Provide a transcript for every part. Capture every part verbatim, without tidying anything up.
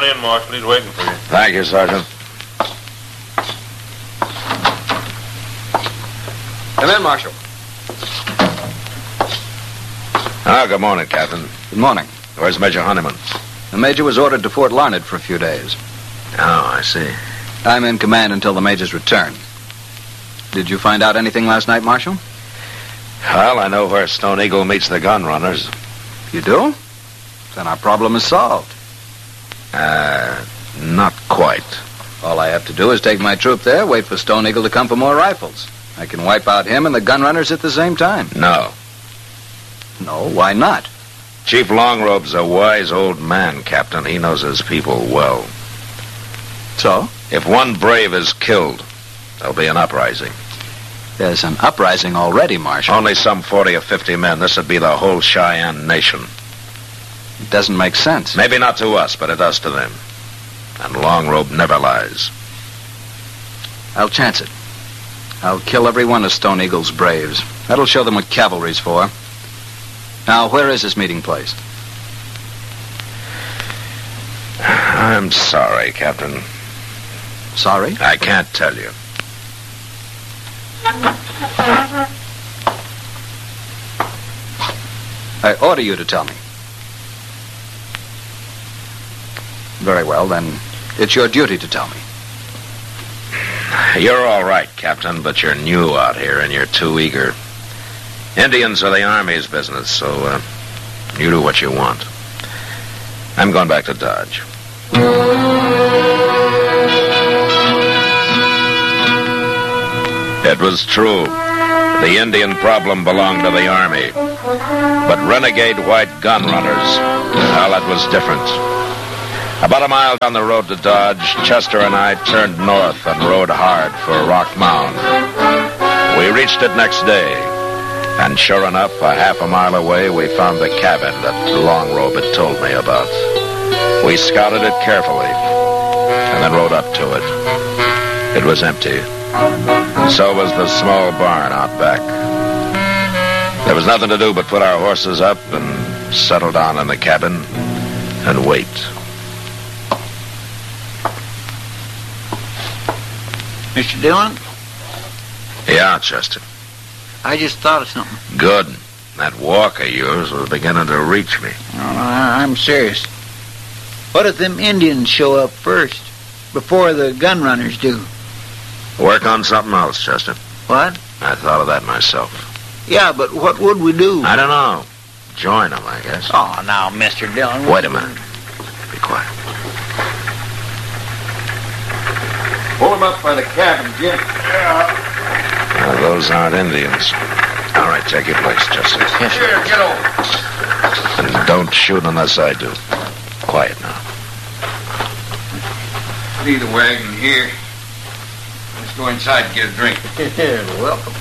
on in, Marshal. He's waiting for you. Thank you, Sergeant. Come in, Marshal. Ah, good morning, Captain. Good morning. Where's Major Honeyman? The Major was ordered to Fort Larned for a few days. Oh, I see. I'm in command until the Major's return. Did you find out anything last night, Marshal? Well, I know where Stone Eagle meets the gun runners. You do? Then our problem is solved. Uh, not quite. All I have to do is take my troop there, wait for Stone Eagle to come for more rifles. I can wipe out him and the gun runners at the same time. No. No, why not? Chief Longrobe's a wise old man, Captain. He knows his people well. So? If one brave is killed, there'll be an uprising. There's an uprising already, Marshal. Only some forty or fifty men. This would be the whole Cheyenne nation. It doesn't make sense. Maybe not to us, but it does to them. And Longrobe never lies. I'll chance it. I'll kill every one of Stone Eagle's braves. That'll show them what cavalry's for. Now, where is this meeting place? I'm sorry, Captain. Sorry? I can't tell you. I order you to tell me. Very well, then it's your duty to tell me. You're all right, Captain, but you're new out here and you're too eager. Indians are the Army's business, so uh, you do what you want. I'm going back to Dodge. It was true. The Indian problem belonged to the Army. But renegade white gun runners, well, that was different. About a mile down the road to Dodge, Chester and I turned north and rode hard for Rock Mound. We reached it next day, and sure enough, a half a mile away, we found the cabin that Longrobe had told me about. We scouted it carefully, and then rode up to it. It was empty, and so was the small barn out back. There was nothing to do but put our horses up and settle down in the cabin and wait. Mister Dillon? Yeah, Chester. I just thought of something. Good. That walk of yours was beginning to reach me. No, no, I'm serious. What if them Indians show up first, before the gun runners do? Work on something else, Chester. What? I thought of that myself. Yeah, but what would we do? I don't know. Join them, I guess. Oh, now, Mister Dillon. Wait a minute. Be quiet. Pull him up by the cabin, Jim. Yeah. Well, those aren't Indians. All right, take your place, Chester. Yes, sir. Here, get over. And don't shoot unless I do. Quiet now. Leave the wagon here. Let's go inside and get a drink. You're welcome.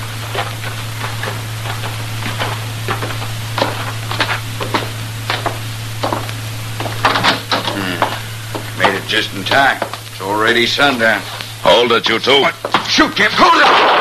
Hmm. Made it just in time. It's already sundown. Hold it, you two. What? Shoot, Jim. Hold it!